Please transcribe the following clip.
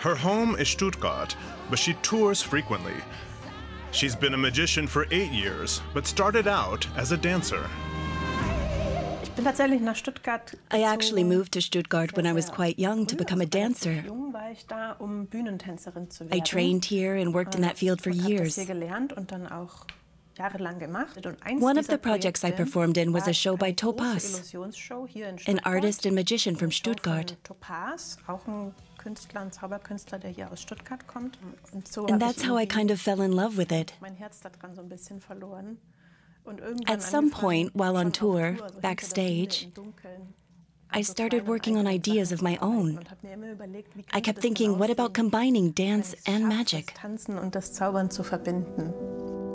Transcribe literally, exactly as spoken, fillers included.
Her home is Stuttgart, but she tours frequently. She's been a magician for eight years, but started out as a dancer. I actually moved to Stuttgart when I was quite young to become a dancer. I trained here and worked in that field for years. One of the projects I performed in was a show by Topaz, an artist and magician from Stuttgart. And that's how I kind of fell in love with it. At some point, while on tour, backstage, I started working on ideas of my own. I kept thinking, what about combining dance and magic?